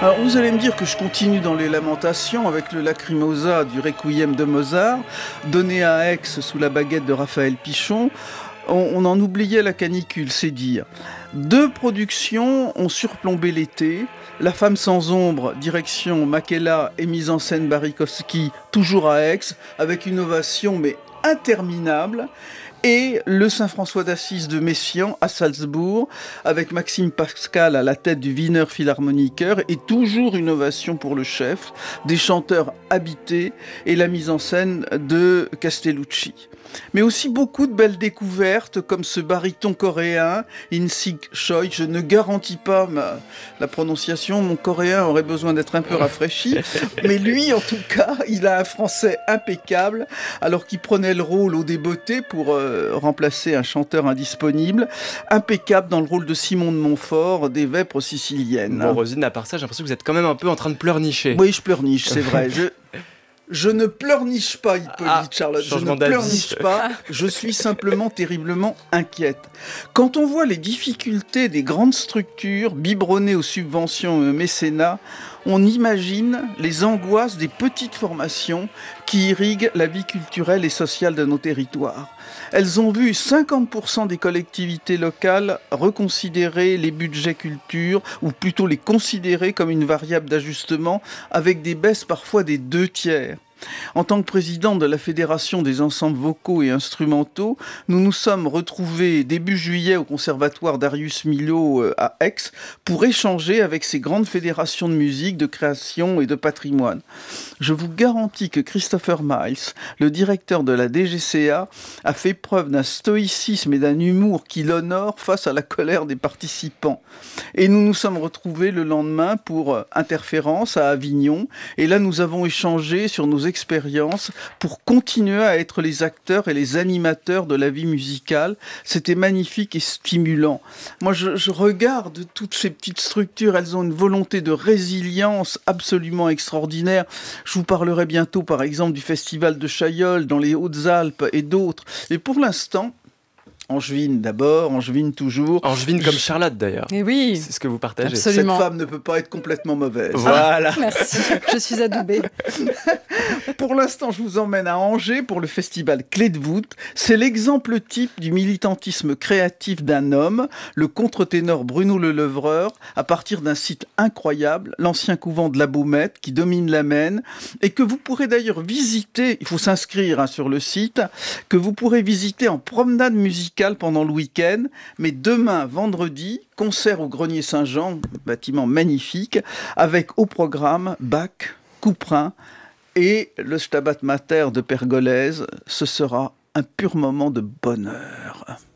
Alors vous allez me dire que je continue dans les lamentations avec le Lacrimosa du Requiem de Mozart, donné à Aix sous la baguette de Raphaël Pichon. On en oubliait la canicule, c'est dire. 2 productions ont surplombé l'été. La femme sans ombre, direction Makela et mise en scène Barikowski, toujours à Aix, avec une ovation mais interminable. Et le Saint-François d'Assise de Messiaen à Salzbourg, avec Maxime Pascal à la tête du Wiener Philharmoniker, et toujours une ovation pour le chef, des chanteurs habités et la mise en scène de Castellucci. Mais aussi beaucoup de belles découvertes, comme ce baryton coréen, In-Sik Choi. Je ne garantis pas la prononciation, mon coréen aurait besoin d'être un peu rafraîchi, mais lui, en tout cas, il a un français impeccable, alors qu'il prenait le rôle au débeauté pour remplacer un chanteur indisponible, impeccable dans le rôle de Simon de Montfort, des Vêpres siciliennes. Bon, Rosine, à part ça, j'ai l'impression que vous êtes quand même un peu en train de pleurnicher. Oui, je pleurniche, c'est vrai. Je ne pleurniche pas, Hippolyte, Charlotte. Je ne pleurniche pas. Je suis simplement terriblement inquiète. Quand on voit les difficultés des grandes structures biberonnées aux subventions et au mécénat, on imagine les angoisses des petites formations qui irriguent la vie culturelle et sociale de nos territoires. Elles ont vu 50% des collectivités locales reconsidérer les budgets culture, ou plutôt les considérer comme une variable d'ajustement, avec des baisses parfois des 2/3. En tant que président de la Fédération des ensembles vocaux et instrumentaux, nous nous sommes retrouvés début juillet au Conservatoire Darius Milhaud à Aix pour échanger avec ces grandes fédérations de musique, de création et de patrimoine. Je vous garantis que Christopher Miles, le directeur de la DGCA, a fait preuve d'un stoïcisme et d'un humour qui l'honore face à la colère des participants. Et nous nous sommes retrouvés le lendemain pour Interférence à Avignon. Et là, nous avons échangé sur nos expériences pour continuer à être les acteurs et les animateurs de la vie musicale. C'était magnifique et stimulant. Moi, je regarde toutes ces petites structures. Elles ont une volonté de résilience absolument extraordinaire. Je vous parlerai bientôt, par exemple, du Festival de Chaillol dans les Hautes-Alpes et d'autres. Et pour l'instant, Angevine d'abord, Angevine toujours. Angevine comme Charlotte d'ailleurs. Et oui, c'est ce que vous partagez. Absolument. Cette femme ne peut pas être complètement mauvaise. Voilà. Merci, je suis adoubée. Pour l'instant, je vous emmène à Angers pour le festival Clé de voûte. C'est l'exemple type du militantisme créatif d'un homme, le contre-ténor Bruno Lelevreur, à partir d'un site incroyable, l'ancien couvent de la Baumette, qui domine la Maine, et que vous pourrez d'ailleurs visiter, il faut s'inscrire sur le site, que vous pourrez visiter en promenade musicale pendant le week-end, mais demain, vendredi, concert au Grenier Saint-Jean, bâtiment magnifique, avec au programme Bach, Couperin et le Stabat Mater de Pergolèse. Ce sera un pur moment de bonheur.